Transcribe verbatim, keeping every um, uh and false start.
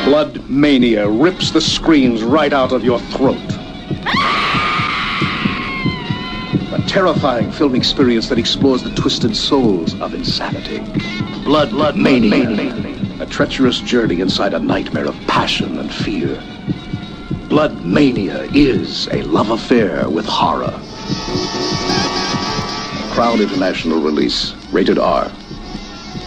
Blood Mania rips the screens right out of your throat. A terrifying film experience that explores the twisted souls of insanity. Blood, Blood Mania. Mania. A treacherous journey inside a nightmare of passion and fear. Blood Mania is a love affair with horror. Crown International release. Rated R.